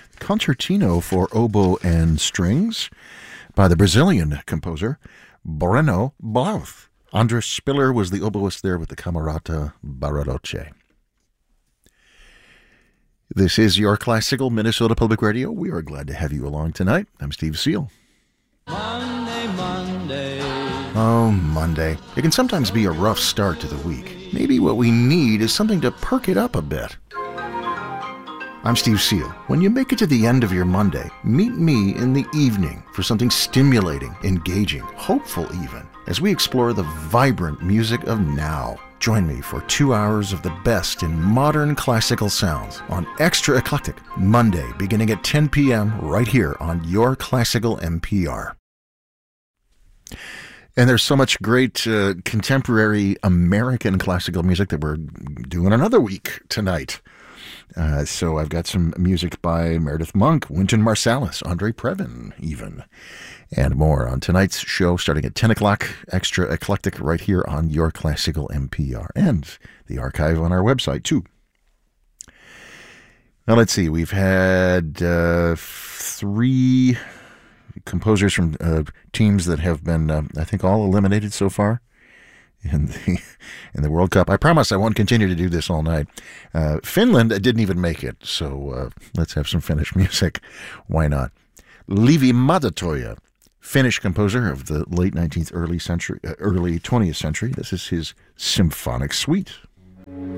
Concertino for Oboe and Strings by the Brazilian composer Breno Blauth. Andres Spiller was the oboist there with the Camerata Bariloche. This is your classical Minnesota Public Radio. We are glad to have you along tonight. I'm Steve Seal. Monday. Oh, Monday. It can sometimes be a rough start to the week. Maybe what we need is something to perk it up a bit. I'm Steve Seal. When you make it to the end of your Monday, meet me in the evening for something stimulating, engaging, hopeful even, as we explore the vibrant music of now. Join me for 2 hours of the best in modern classical sounds on Extra Eclectic, Monday, beginning at 10 p.m. right here on Your Classical NPR. And there's so much great contemporary American classical music that we're doing another week tonight. So I've got some music by Meredith Monk, Wynton Marsalis, Andre Previn even, and more on tonight's show starting at 10 o'clock, Extra Eclectic, right here on Your Classical NPR, and the archive on our website, too. Now, let's see. We've had 3 composers from teams that have been, I think, all eliminated so far in the World Cup. I promise I won't continue to do this all night. Finland didn't even make it, so let's have some Finnish music. Why not? Leevi Madatoja, Finnish composer of the late 19th, early 20th century. This is his symphonic suite.